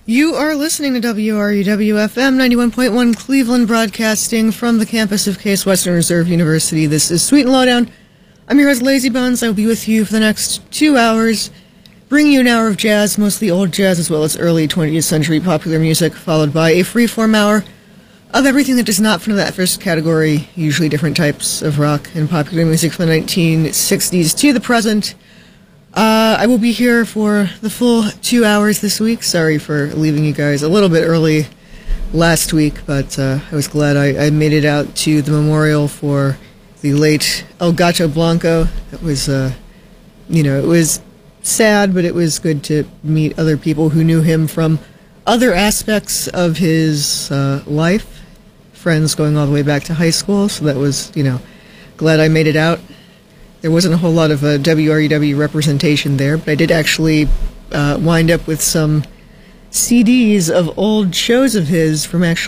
You are listening to WRUW-FM 91.1 Cleveland, broadcasting from the campus of Case Western Reserve University. This is Sweet and Lowdown. I'm your host, Lazy Bones. I will be with you for the next 2 hours, bringing you an hour of jazz, mostly old jazz, as well as early 20th century popular music, followed by a freeform hour of everything that does not fit into that first category, usually different types of rock and popular music from the 1960s to the present. I will be here for the full 2 hours this week. Sorry for leaving you guys a little bit early last week, but I was glad I made it out to the memorial for the late El Gato Blanco. It was, it was sad, but it was good to meet other people who knew him from other aspects of his life. Friends going all the way back to high school, so that was, glad I made it out. There wasn't a whole lot of WRUW representation there, but I did actually wind up with some CDs of old shows of his from actually